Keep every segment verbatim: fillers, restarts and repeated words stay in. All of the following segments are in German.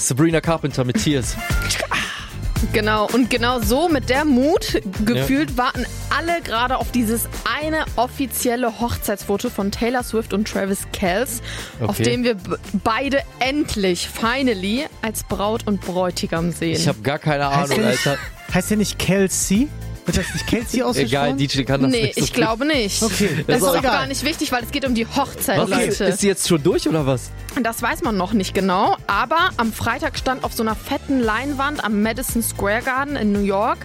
Sabrina Carpenter mit Tears. Genau, und genau so mit der Mut gefühlt ja. warten alle gerade auf dieses eine offizielle Hochzeitsfoto von Taylor Swift und Travis Kelce, okay. auf dem wir b- beide endlich, finally, als Braut und Bräutigam sehen. Ich habe gar keine Ahnung, heißt Alter. Nicht, heißt der nicht Kelsey? Wird das nicht Kelsey ausgesprochen? Egal, D J kann das nee, nicht so ich viel. glaube nicht. Okay. Das, Das ist ist auch egal. gar nicht wichtig, weil es geht um die Hochzeit, Was, Leute. ist, ist die jetzt schon durch oder was? Das weiß man noch nicht genau, aber am Freitag stand auf so einer fetten Leinwand am Madison Square Garden in New York: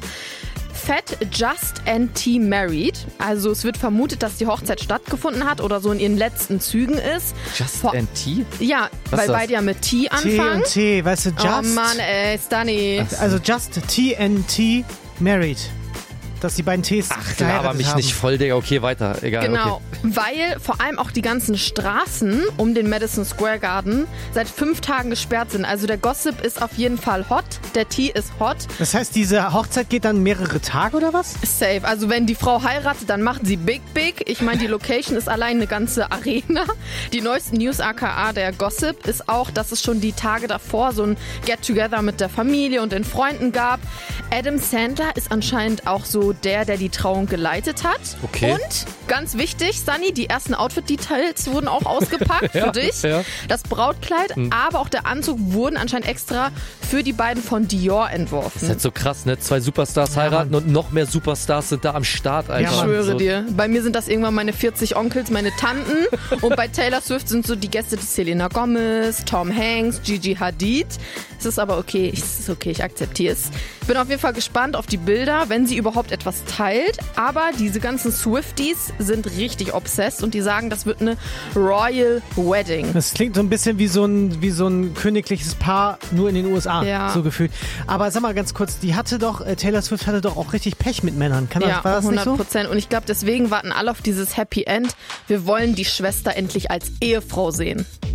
Fett Just and T Married. Also es wird vermutet, dass die Hochzeit stattgefunden hat oder so in ihren letzten Zügen ist. Just Vor- and T? Ja, Was weil ist das? beide ja mit T T anfangen. und T, weißt du, just. Oh Mann, ey, Stunny. Also just T and T married. Dass die beiden Ts Ach, laber geheiratet mich haben. nicht voll, Digga. Okay, weiter. Egal, Genau, okay. weil vor allem auch die ganzen Straßen um den Madison Square Garden seit fünf Tagen gesperrt sind. Also der Gossip ist auf jeden Fall hot, der Tee ist hot. Das heißt, diese Hochzeit geht dann mehrere Tage oder was? Safe. Also wenn die Frau heiratet, dann macht sie big, big. Ich meine, die Location ist allein eine ganze Arena. Die neuesten News aka der Gossip ist auch, dass es schon die Tage davor so ein Get-Together mit der Familie und den Freunden gab. Adam Sandler ist anscheinend auch so der, der die Trauung geleitet hat. Okay. Und ganz wichtig, Sunny, die ersten Outfit-Details wurden auch ausgepackt Ja, für dich. ja. Das Brautkleid, Mhm. aber auch der Anzug wurden anscheinend extra für die beiden von Dior entworfen. Das ist halt so krass, ne? Zwei Superstars Ja, heiraten Mann. und noch mehr Superstars sind da am Start, Alter. Ja, Ich Mann. schwöre so. dir. Bei mir sind das irgendwann meine vierzig Onkels, meine Tanten. Und bei Taylor Swift sind so die Gäste die Selena Gomez, Tom Hanks, Gigi Hadid. Es ist aber okay. Es ist okay, ich akzeptiere es. Bin auf jeden Fall gespannt auf die Bilder, wenn sie überhaupt etwas teilt. Aber diese ganzen Swifties sind richtig obsessed und die sagen, das wird eine Royal Wedding. Das klingt so ein bisschen wie so ein, wie so ein königliches Paar, nur in den U S A, Ja. so gefühlt. Aber sag mal ganz kurz, die hatte doch, äh, Taylor Swift hatte doch auch richtig Pech mit Männern. Kann das, Ja, war das nicht hundert so? Prozent. Und ich glaube, deswegen warten alle auf dieses Happy End. Wir wollen die Schwester endlich als Ehefrau sehen.